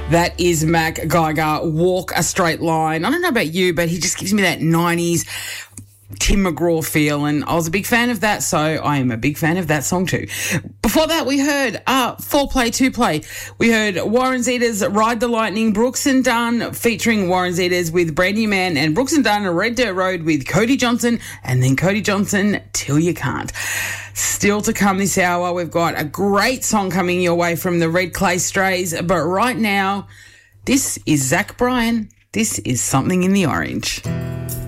That is Mac Geiger, Walk a Straight Line. I don't know about you, but he just gives me that 90s Tim McGraw feel, and I was a big fan of that, so I am a big fan of that song too. Before that, we heard 4Play, 2Play. We heard Warren Zeta's Ride the Lightning, Brooks and Dunn featuring Warren Zeta's with Brand New Man, and Brooks and Dunn, Red Dirt Road with Cody Johnson, and then Cody Johnson, Till You Can't. Still to come this hour, we've got a great song coming your way from the Red Clay Strays, but right now, this is Zach Bryan. This is Something in the Orange.